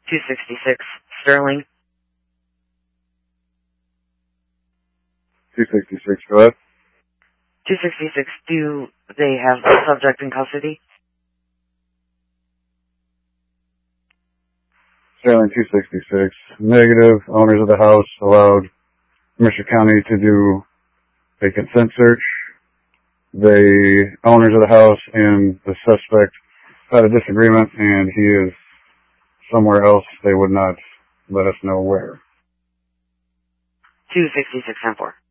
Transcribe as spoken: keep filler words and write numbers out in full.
two sixty-six, Sterling. two sixty-six, go ahead. two sixty-six, do they have the subject in custody? Sterling two sixty-six, negative. Owners of the house allowed Mercer County to do a consent search. The owners of the house and the suspect had a disagreement, and he is somewhere else. They would not let us know where. two sixty-six, ten four.